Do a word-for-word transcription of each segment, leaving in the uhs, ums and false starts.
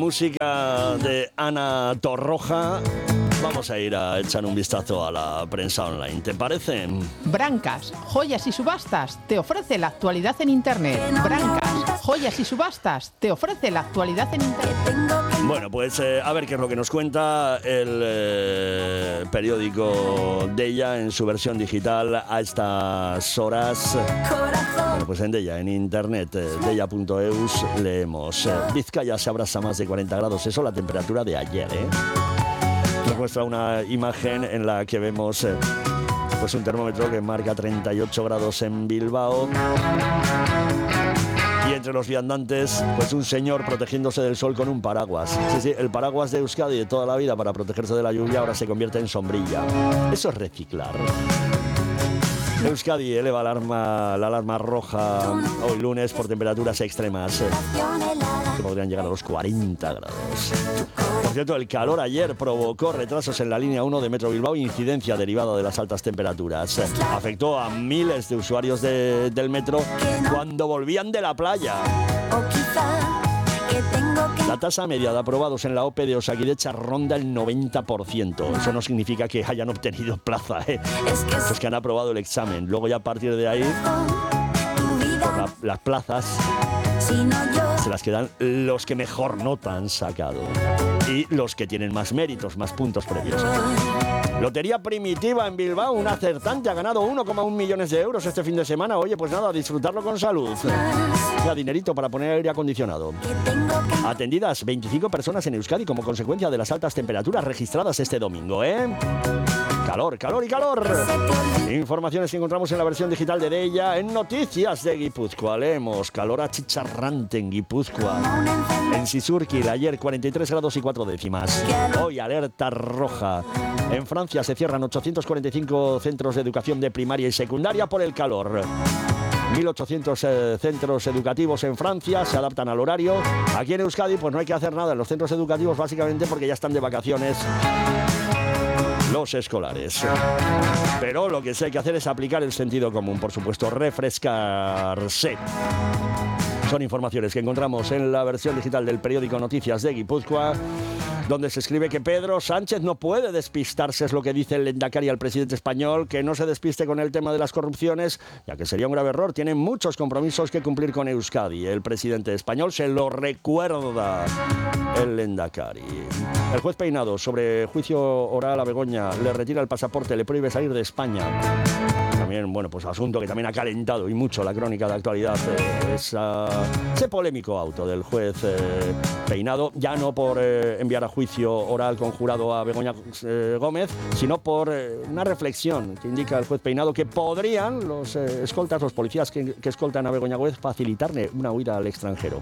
música de Ana Torroja, vamos a ir a echar un vistazo a la prensa online. ¿Te parece? Brancas, joyas y subastas te ofrece la actualidad en Internet. Brancas, joyas y subastas te ofrece la actualidad en Internet. Bueno, pues eh, a ver qué es lo que nos cuenta el eh, periódico Deia en su versión digital a estas horas. Bueno, pues en Deia, en Internet, eh, deia punto eus, leemos. Eh, Vizcaya se abraza más de cuarenta grados, eso la temperatura de ayer, ¿eh? Nos muestra una imagen en la que vemos eh, pues un termómetro que marca treinta y ocho grados en Bilbao. Y entre los viandantes, pues un señor protegiéndose del sol con un paraguas. Sí, sí, el paraguas de Euskadi de toda la vida para protegerse de la lluvia ahora se convierte en sombrilla. Eso es reciclar. Euskadi eleva alarma, la alarma roja hoy lunes por temperaturas extremas eh, que podrían llegar a los cuarenta grados. Por cierto, el calor ayer provocó retrasos en la línea uno de Metro Bilbao, incidencia derivada de las altas temperaturas. Afectó a miles de usuarios de, del metro cuando volvían de la playa. La tasa media de aprobados en la O P E de Osakidecha ronda el noventa por ciento. Eso no significa que hayan obtenido plaza, ¿eh? Es que han aprobado el examen. Luego ya a partir de ahí, pues la, las plazas se las quedan los que mejor nota han sacado y los que tienen más méritos, más puntos previos. Lotería Primitiva en Bilbao, un acertante ha ganado uno coma uno millones de euros este fin de semana. Oye, pues nada, a disfrutarlo con salud. Ya dinerito para poner aire acondicionado. Atendidas veinticinco personas en Euskadi como consecuencia de las altas temperaturas registradas este domingo, ¿eh? Calor, calor y calor. Informaciones que encontramos en la versión digital de Deia. En Noticias de Guipúzcoa leemos: calor achicharrante en Guipúzcoa. En Sisurquil ayer cuarenta y tres grados y cuatro décimas. Hoy alerta roja. En Francia se cierran ochocientos cuarenta y cinco centros de educación de primaria y secundaria por el calor. mil ochocientos eh, centros educativos en Francia se adaptan al horario. Aquí en Euskadi pues no hay que hacer nada en los centros educativos, básicamente porque ya están de vacaciones los escolares. Pero lo que sí hay que hacer es aplicar el sentido común, por supuesto, refrescarse. Son informaciones que encontramos en la versión digital del periódico Noticias de Guipúzcoa, donde se escribe que Pedro Sánchez no puede despistarse, es lo que dice el lehendakari al presidente español, que no se despiste con el tema de las corrupciones, ya que sería un grave error. Tiene muchos compromisos que cumplir con Euskadi. El presidente español se lo recuerda el lehendakari. El juez Peinado, sobre juicio oral a Begoña, le retira el pasaporte, le prohíbe salir de España. También, bueno, pues asunto que también ha calentado y mucho la crónica de actualidad, eh, esa, ese polémico auto del juez eh, Peinado, ya no por eh, enviar a juicio oral con jurado a Begoña eh, Gómez, sino por eh, una reflexión que indica el juez Peinado que podrían los eh, escoltas, los policías que, que escoltan a Begoña Gómez, facilitarle una huida al extranjero.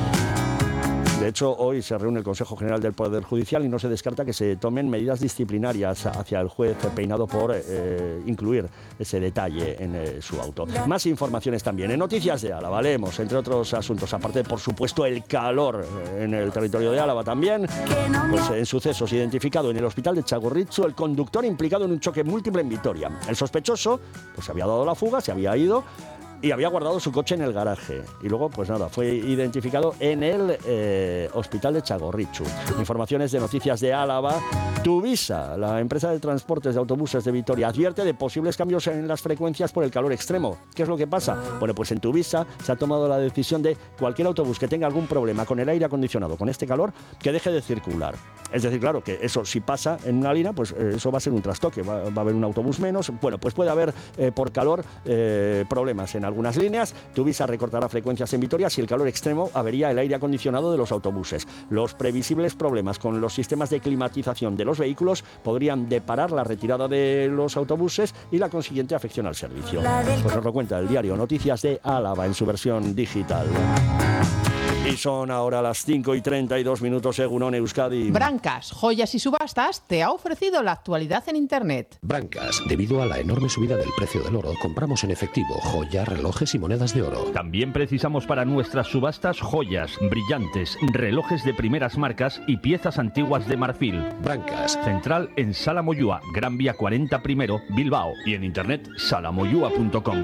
De hecho, hoy se reúne el Consejo General del Poder Judicial y no se descarta que se tomen medidas disciplinarias hacia el juez Peinado por eh, incluir ese detalle en eh, su auto. Más informaciones también en Noticias de Álava. Leemos, entre otros asuntos, aparte, por supuesto, el calor en el territorio de Álava también. Pues en sucesos identificado en el hospital de Txagorritxu, el conductor implicado en un choque múltiple en Vitoria. El sospechoso pues se había dado la fuga, se había ido y había guardado su coche en el garaje. Y luego, pues nada, fue identificado en el eh, hospital de Txagorritxu. Informaciones de Noticias de Álava. Tuvisa, la empresa de transportes de autobuses de Vitoria, advierte de posibles cambios en las frecuencias por el calor extremo. ¿Qué es lo que pasa? Bueno, pues en Tuvisa se ha tomado la decisión de cualquier autobús que tenga algún problema con el aire acondicionado, con este calor, que deje de circular. Es decir, claro, que eso si pasa en una línea, pues eh, eso va a ser un trastoque, va, va a haber un autobús menos. Bueno, pues puede haber eh, por calor eh, problemas en algunas líneas. Tuvisa recortará frecuencias en Vitoria si el calor extremo avería el aire acondicionado de los autobuses. Los previsibles problemas con los sistemas de climatización de los vehículos podrían deparar la retirada de los autobuses y la consiguiente afección al servicio. Pues nos lo cuenta el diario Noticias de Álava en su versión digital. Y son ahora las cinco y treinta y dos minutos según Euskadi. Brancas, joyas y subastas te ha ofrecido la actualidad en Internet. Brancas, debido a la enorme subida del precio del oro, compramos en efectivo joyas, relojes y monedas de oro. También precisamos para nuestras subastas joyas, brillantes, relojes de primeras marcas y piezas antiguas de marfil. Brancas. Central en Sala Moyúa, Gran Vía cuarenta primero, Bilbao. Y en internet salamoyúa punto com.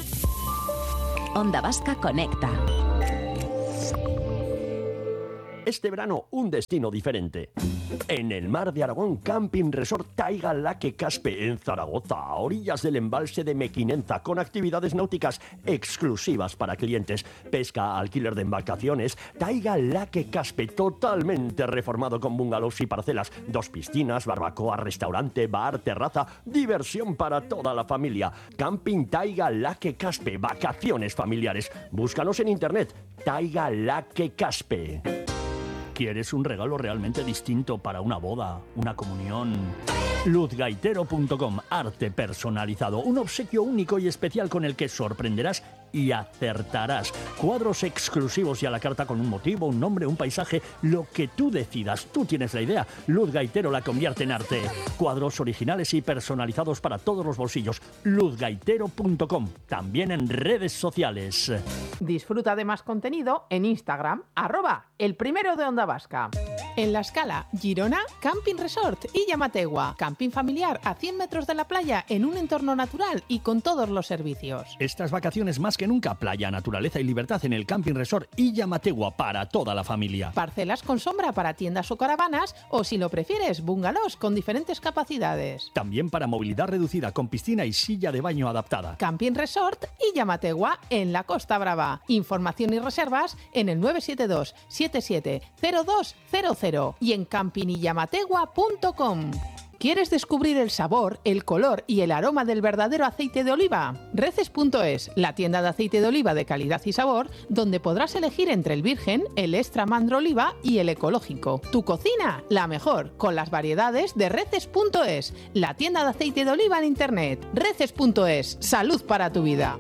Onda Vasca Conecta. Este verano, un destino diferente. En el mar de Aragón, Camping Resort Taiga Laque Caspe, en Zaragoza, a orillas del embalse de Mequinenza, con actividades náuticas exclusivas para clientes, pesca, alquiler de embarcaciones. Taiga Laque Caspe, totalmente reformado con bungalows y parcelas, dos piscinas, barbacoa, restaurante, bar, terraza, diversión para toda la familia. Camping Taiga Laque Caspe, vacaciones familiares. Búscanos en internet, Taiga Laque Caspe. ¿Quieres un regalo realmente distinto para una boda, una comunión? luz gaitero punto com, arte personalizado, un obsequio único y especial con el que sorprenderás y acertarás. Cuadros exclusivos y a la carta con un motivo, un nombre, un paisaje, lo que tú decidas. Tú tienes la idea. Luz Gaitero la convierte en arte. Cuadros originales y personalizados para todos los bolsillos. luz gaitero punto com, también en redes sociales. Disfruta de más contenido en Instagram, arroba el primero de Onda Vasca. En La Escala, Girona, Camping Resort y Llamategua. Camping familiar a cien metros de la playa en un entorno natural y con todos los servicios. Estas vacaciones más que nunca, playa, naturaleza y libertad en el Camping Resort y Llamategua para toda la familia. Parcelas con sombra para tiendas o caravanas o, si lo prefieres, bungalows con diferentes capacidades. También para movilidad reducida con piscina y silla de baño adaptada. Camping Resort y Llamategua en la Costa Brava. Información y reservas en el nueve siete dos, siete siete cero dos cero cero y en camping y llamategua punto com. ¿Quieres descubrir el sabor, el color y el aroma del verdadero aceite de oliva? Reces punto es, la tienda de aceite de oliva de calidad y sabor, donde podrás elegir entre el virgen, el extra mandro oliva y el ecológico. Tu cocina, la mejor, con las variedades de Reces punto es, la tienda de aceite de oliva en internet. Reces punto es, salud para tu vida.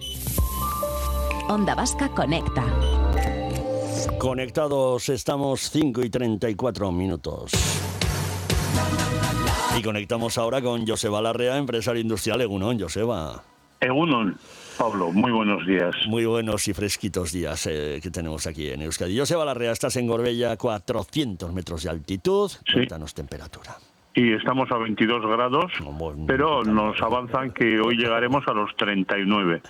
Onda Vasca conecta. Conectados estamos cinco y treinta y cuatro minutos. Y conectamos ahora con Joseba Larrea, empresario industrial. Egunon, Joseba. Egunon, Pablo, muy buenos días. Muy buenos y fresquitos días eh, que tenemos aquí en Euskadi. Joseba Larrea, estás en Gorbella, cuatrocientos metros de altitud. Sí. Cuéntanos temperatura. Y estamos a veintidós grados, No, bueno, pero no, no, nos no. avanzan que hoy llegaremos a los treinta y nueve.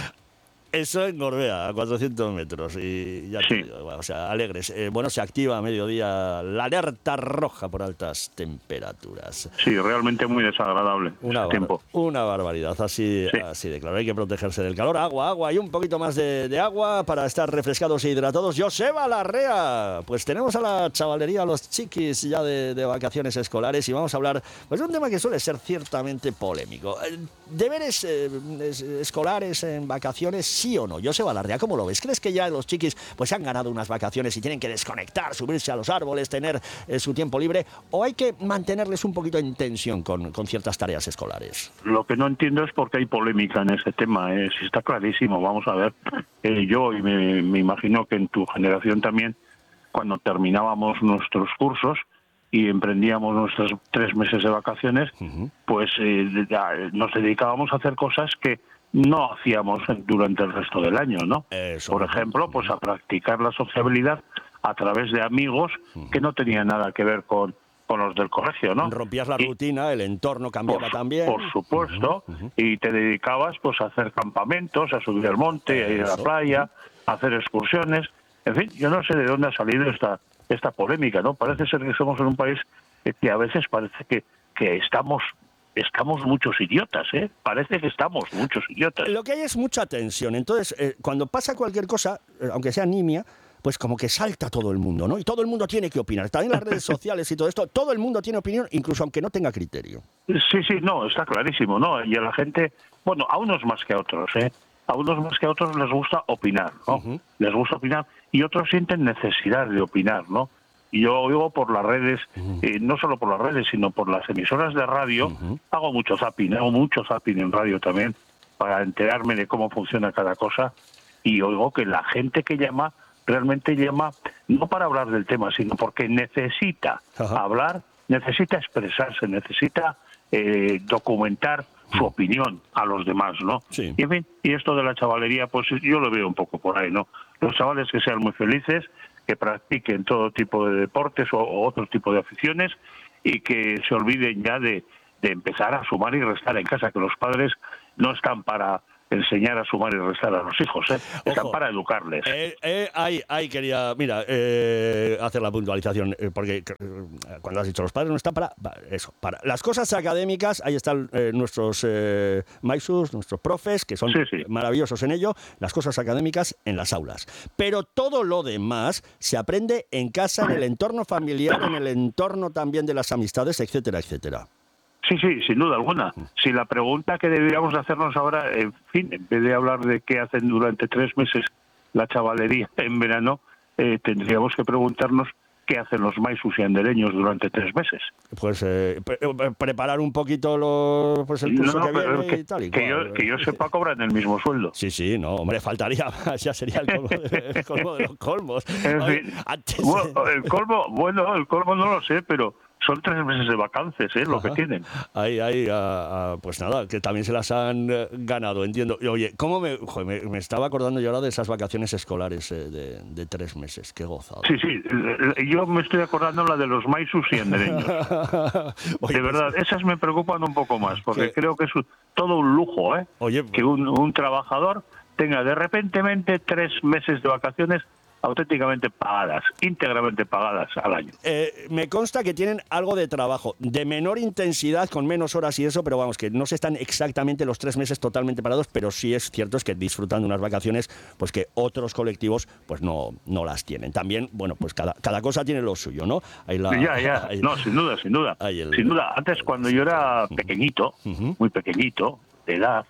Eso en Gorbea, a cuatrocientos metros. Y ya Sí. te digo, o sea, alegres. Eh, bueno, se activa a mediodía la alerta roja por altas temperaturas. Sí, realmente muy desagradable Una, ese bar- tiempo. una barbaridad, así, Sí. así de claro. Hay que protegerse del calor. Agua, agua y un poquito más de, de agua para estar refrescados e hidratados. Joseba Larrea, pues tenemos a la chavalería, a los chiquis ya de, de vacaciones escolares y vamos a hablar pues, de un tema que suele ser ciertamente polémico. Eh, ¿Deberes eh, es- escolares en vacaciones, sí o no? Joseba Larrea, ¿cómo lo ves? ¿Crees que ya los chiquis pues se han ganado unas vacaciones y tienen que desconectar, subirse a los árboles, tener eh, su tiempo libre? ¿O hay que mantenerles un poquito en tensión con, con ciertas tareas escolares? Lo que no entiendo es por qué hay polémica en ese tema. Eh. Si está clarísimo, vamos a ver. Eh, yo, y me, me imagino que en tu generación también, cuando terminábamos nuestros cursos y emprendíamos nuestros tres meses de vacaciones, Uh-huh. pues eh, ya, nos dedicábamos a hacer cosas que no hacíamos durante el resto del año, ¿no? Eso. Por ejemplo, pues a practicar la sociabilidad a través de amigos que no tenían nada que ver con, con los del colegio, ¿no? Rompías la Y- rutina, el entorno cambiaba por, su- también. por supuesto, Ujú, ujú. y te dedicabas pues a hacer campamentos, a subir al monte, a ir a la Eso. playa, a hacer excursiones. En fin, yo no sé de dónde ha salido esta esta polémica, ¿no? Parece ser que somos en un país eh, que a veces parece que, que estamos estamos muchos idiotas, ¿eh? Parece que estamos muchos idiotas. Lo que hay es mucha tensión. Entonces, eh, cuando pasa cualquier cosa, eh, aunque sea nimia, pues como que salta todo el mundo, ¿no? Y todo el mundo tiene que opinar. También las redes sociales y todo esto, todo el mundo tiene opinión, incluso aunque no tenga criterio. Sí, sí, no, está clarísimo, ¿no? Y a la gente, bueno, a unos más que a otros, ¿eh? A unos más que a otros les gusta opinar, ¿no? Ujú. Les gusta opinar y otros sienten necesidad de opinar, ¿no? Y yo oigo por las redes, eh, no solo por las redes, sino por las emisoras de radio, Ujú. hago mucho zapping, hago mucho zapping en radio también, para enterarme de cómo funciona cada cosa, y oigo que la gente que llama, realmente llama, no para hablar del tema, sino porque necesita Ajá. hablar, necesita expresarse, necesita eh, documentar su opinión a los demás, ¿no? Sí. Y en fin, y esto de la chavalería, pues yo lo veo un poco por ahí, ¿no? Los chavales que sean muy felices, que practiquen todo tipo de deportes o, o otro tipo de aficiones y que se olviden ya de, de empezar a sumar y restar en casa, que los padres no están para enseñar a sumar y restar a los hijos, ¿eh? Están Ojo. para educarles. Eh, eh, ahí, ahí quería, mira, eh, hacer la puntualización, eh, porque eh, cuando has dicho los padres no están para, para eso, para las cosas académicas, ahí están eh, nuestros eh, maestros, nuestros profes, que son Sí, sí. maravillosos en ello, las cosas académicas en las aulas. Pero todo lo demás se aprende en casa, en el entorno familiar, en el entorno también de las amistades, etcétera, etcétera. Sí, sí, sin duda alguna. Si la pregunta que deberíamos hacernos ahora, en fin, en vez de hablar de qué hacen durante tres meses la chavalería en verano, eh, tendríamos que preguntarnos qué hacen los maisus y andereños durante tres meses. Pues eh, pre- eh, preparar un poquito lo, pues el curso No, que no, pero viene que, y tal y que cual. yo, que yo sepa, cobran el mismo sueldo. Sí, sí, no, hombre, faltaría más, ya sería el colmo de, el colmo de los colmos. En Oye, fin, antes, bueno, el colmo, bueno, el colmo no lo sé, pero son tres meses de vacaciones, ¿eh? Lo Ajá. que tienen. Ahí, ahí, ah, ah, pues nada, que también se las han eh, ganado, entiendo. Y, oye, ¿cómo me, joder, me, me estaba acordando yo ahora de esas vacaciones escolares eh, de, de tres meses? Qué gozado. Sí, sí, yo me estoy acordando la de los maisus y andereños. Oye, De pues, verdad, esas me preocupan un poco más, porque ¿Qué? creo que es un- todo un lujo, ¿eh? Oye, Que un, un trabajador tenga de repentemente tres meses de vacaciones auténticamente pagadas, íntegramente pagadas al año. Eh, me consta que tienen algo de trabajo, de menor intensidad, con menos horas y eso, pero vamos, que no se están exactamente los tres meses totalmente parados, pero sí es cierto es que disfrutan de unas vacaciones pues que otros colectivos pues no, no las tienen. También, bueno, pues cada, cada cosa tiene lo suyo, ¿no? Ahí la, Ya, ya, ahí- no, sin duda, sin duda. ahí el- Sin duda, antes cuando yo era pequeñito, Ujú. muy pequeñito, de edad,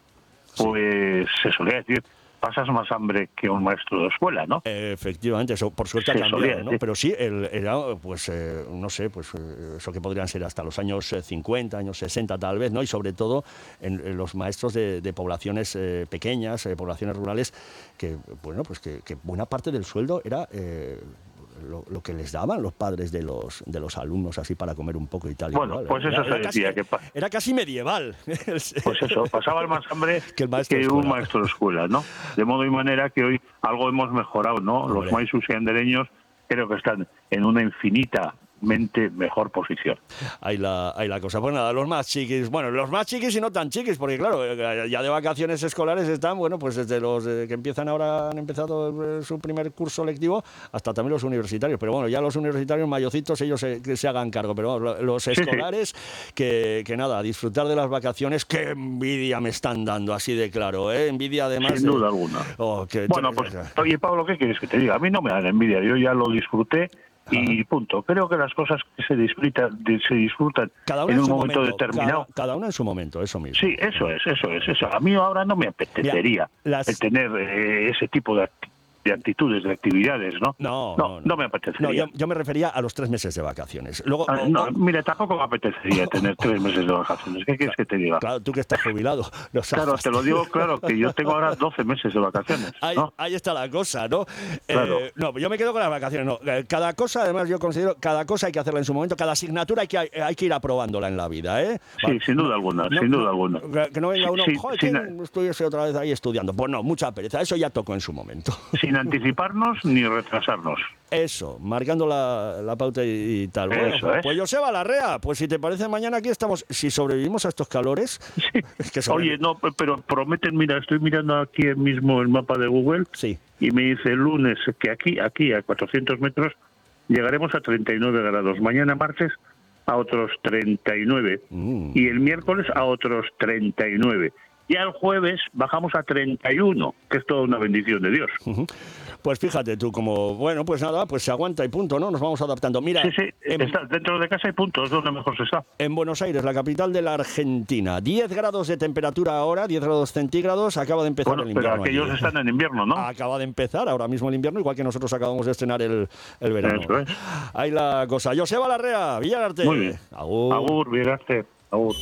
pues se solía decir, pasas más hambre que un maestro de escuela, ¿no? Efectivamente, eso por suerte ha Se cambiado, solía ¿no? decir. Pero sí, el, era, pues, eh, no sé, pues eh, eso que podrían ser hasta los años eh, cincuenta, años sesenta tal vez, ¿no? Y sobre todo en, en los maestros de, de poblaciones eh, pequeñas, eh, poblaciones rurales, que, bueno, pues que, que buena parte del sueldo era eh, lo, lo que les daban los padres de los de los alumnos así para comer un poco y tal. y Bueno, cual. pues eso Era- se era decía, casi, que pa- era casi medieval. Pues eso, pasaba más hambre Que el maestro de que un escuela. maestro de escuela, ¿no? De modo y manera que hoy algo hemos mejorado, ¿no? Hombre. Los maisus y andereños creo que están en una infinitamente mejor posición. Ahí la, ahí la cosa. Pues nada, los más chiquis, bueno, los más chiquis y no tan chiquis, porque claro, eh, ya de vacaciones escolares están, bueno, pues desde los eh, que empiezan ahora, han empezado eh, su primer curso lectivo, hasta también los universitarios. Pero bueno, ya los universitarios mayocitos, ellos se, que se hagan cargo. Pero vamos, lo- los sí. escolares, que, que nada, a disfrutar de las vacaciones, qué envidia me están dando, así de claro, ¿eh? Envidia además. Sin de- duda alguna. Oh, que- Bueno, pues, oye, Pablo, ¿qué quieres que te diga? A mí no me dan envidia, yo ya lo disfruté y punto. Creo que las cosas que se disfrutan, de- se disfrutan cada uno en en un su momento, momento, determinado. Cada, cada uno en su momento, eso mismo. Sí, eso es, eso es, eso. A mí ahora no me apetecería Mira, las- el tener eh, ese tipo de, acti- de actitudes, de actividades, ¿no? No, no, no, no me No, apetecería. yo, yo me refería a los tres meses de vacaciones. Luego, Ah, o- no, o- mira, tampoco me apetecería tener tres meses de vacaciones. ¿Qué quieres que te diga? claro, tú que estás jubilado. no sabes. Claro, te lo digo claro, que yo tengo ahora doce meses de vacaciones, Ahí, ¿no? ahí está la cosa, ¿no? Claro. Eh, no, yo me quedo con las vacaciones. No. Eh, Cada cosa, además, yo considero, cada cosa hay que hacerla en su momento, cada asignatura hay que, hay que ir aprobándola en la vida, ¿eh? Sí, sin duda alguna, sin duda alguna. Que no venga Sí, uno, sí, joder, sin- que estuviese otra vez ahí estudiando. Pues no, mucha pereza, eso ya tocó en su momento. Sin anticiparnos ni retrasarnos. Eso, marcando la, la pauta y, y tal. Bueno, Eso es. pues Joseba Larrea, pues si te parece, mañana aquí estamos. Si sobrevivimos a estos calores, es que sobre- Oye, no, pero prometen, mira, estoy mirando aquí mismo el mapa de Google Sí. y me dice el lunes que aquí, aquí a cuatrocientos metros, llegaremos a treinta y nueve grados. Mañana martes a otros treinta y nueve Mm. y el miércoles a otros treinta y nueve. Ya el jueves bajamos a treinta y uno, que es toda una bendición de Dios. Ujú. Pues fíjate tú, como, bueno, pues nada, pues se aguanta y punto, ¿no? Nos vamos adaptando. Mira, Sí, sí, en, está dentro de casa hay puntos donde mejor se está. en Buenos Aires, la capital de la Argentina, diez grados de temperatura ahora, diez grados centígrados, acaba de empezar Bueno, el pero invierno. aquellos allí. están en invierno, ¿no? Acaba de empezar ahora mismo el invierno, igual que nosotros acabamos de estrenar el, el verano. Eso es. Ahí la cosa. Joseba Larrea, Villararte. Muy bien. Agur. Agur, miraste. Agur.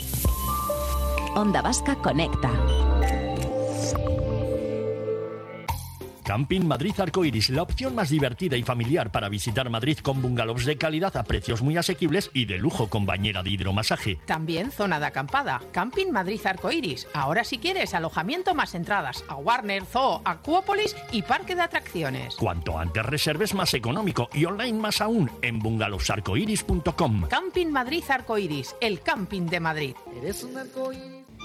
Onda Vasca Conecta. Camping Madrid Arcoiris, la opción más divertida y familiar para visitar Madrid con bungalows de calidad a precios muy asequibles y de lujo con bañera de hidromasaje. También zona de acampada. Camping Madrid Arcoiris. Ahora si quieres alojamiento más entradas a Warner, Zoo, Acuópolis y parque de atracciones. Cuanto antes reserves, más económico y online más aún en bungalowsarcoiris punto com. Camping Madrid Arcoiris, el camping de Madrid.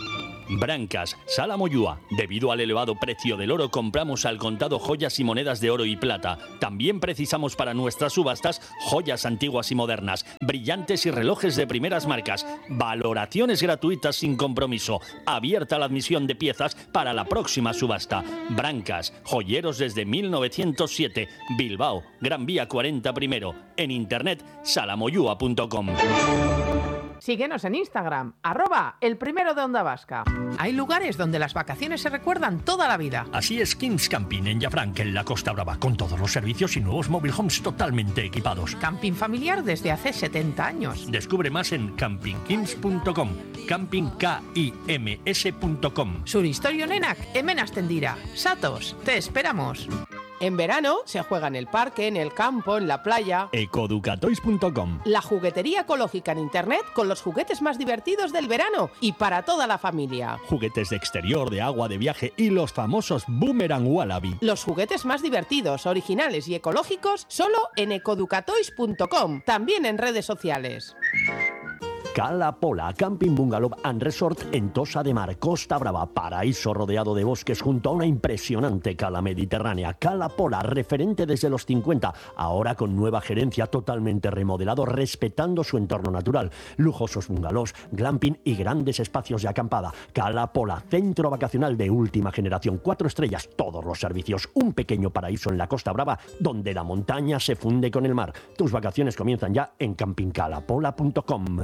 Brancas, Sala Moyúa. Debido al elevado precio del oro, compramos al contado joyas y monedas de oro y plata. También precisamos para nuestras subastas joyas antiguas y modernas, brillantes y relojes de primeras marcas. Valoraciones gratuitas sin compromiso. Abierta la admisión de piezas para la próxima subasta. Brancas, joyeros desde mil novecientos siete. Bilbao, Gran Vía cuarenta primero. En internet, salamoyúa punto com. Síguenos en Instagram, arroba el primero de Onda Vasca. Hay lugares donde las vacaciones se recuerdan toda la vida. Así es Kings Camping en Llafranc, en la Costa Brava, con todos los servicios y nuevos mobile homes totalmente equipados. Camping familiar desde hace setenta años. Descubre más en camping kims punto com, camping kims punto com. Suristorio Nenak, hemen astendira. Satos, te esperamos. En verano se juega en el parque, en el campo, en la playa. ecoducatoys punto com. La juguetería ecológica en internet con los juguetes más divertidos del verano y para toda la familia. Juguetes de exterior, de agua, de viaje y los famosos Boomerang Wallaby. Los juguetes más divertidos, originales y ecológicos solo en ecoducatoys punto com. También en redes sociales. Cala Pola, Camping Bungalow and Resort en Tossa de Mar, Costa Brava, paraíso rodeado de bosques junto a una impresionante cala mediterránea. Cala Pola, referente desde los cincuenta, ahora con nueva gerencia, totalmente remodelado, respetando su entorno natural. Lujosos bungalows, glamping y grandes espacios de acampada. Cala Pola, centro vacacional de última generación, cuatro estrellas, todos los servicios. Un pequeño paraíso en la Costa Brava, donde la montaña se funde con el mar. Tus vacaciones comienzan ya en camping cala pola punto com.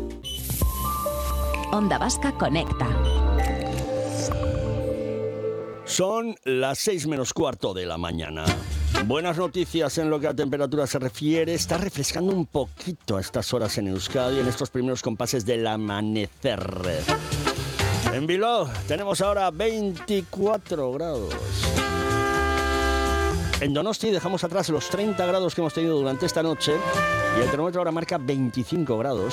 Onda Vasca Conecta. Son las seis menos cuarto de la mañana. Buenas noticias en lo que a temperatura se refiere. Está refrescando un poquito a estas horas en Euskadi, en estos primeros compases del amanecer. En Bilbao tenemos ahora veinticuatro grados. En Donosti dejamos atrás los treinta grados que hemos tenido durante esta noche y el termómetro ahora marca veinticinco grados.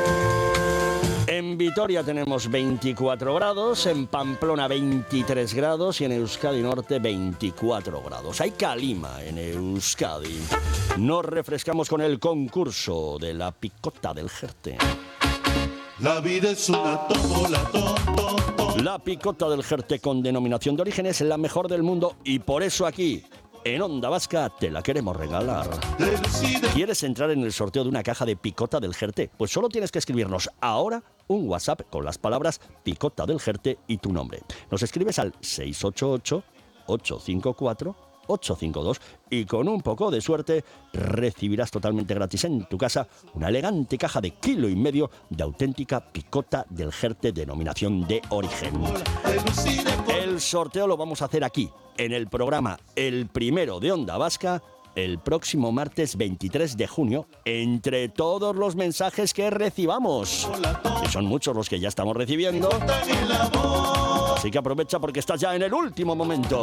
En Vitoria tenemos veinticuatro grados, en Pamplona veintitrés grados y en Euskadi Norte veinticuatro grados. Hay calima en Euskadi. Nos refrescamos con el concurso de la picota del Jerte. La vida es una tómbola, tó, tó, tó. La picota del Jerte con denominación de origen es la mejor del mundo y por eso aquí, en Onda Vasca, te la queremos regalar. ¿Quieres entrar en el sorteo de una caja de picota del Jerte? Pues solo tienes que escribirnos ahora un WhatsApp con las palabras picota del Jerte y tu nombre. Nos escribes al seis ocho ocho, ocho cinco cuatro, ocho cinco dos y con un poco de suerte recibirás totalmente gratis en tu casa una elegante caja de kilo y medio de auténtica picota del Jerte denominación de origen. El sorteo lo vamos a hacer aquí, en el programa El Primero de Onda Vasca, el próximo martes veintitrés de junio, entre todos los mensajes que recibamos. Y son muchos los que ya estamos recibiendo. Así que aprovecha porque estás ya en el último momento.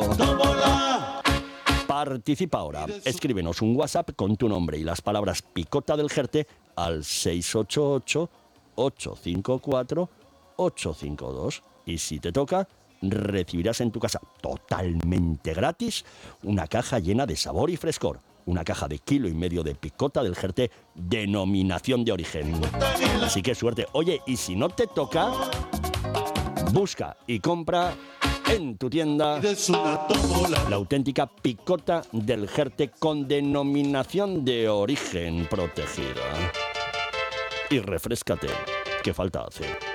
Participa ahora. Escríbenos un WhatsApp con tu nombre y las palabras picota del Jerte al seis ocho ocho, ocho cinco cuatro, ocho cinco dos. Y si te toca, recibirás en tu casa totalmente gratis una caja llena de sabor y frescor. Una caja de kilo y medio de picota del Jerte denominación de origen. Así que suerte. Oye, y si no te toca, busca y compra en tu tienda la auténtica picota del Jerte con denominación de origen protegida. Y refréscate, que falta hace.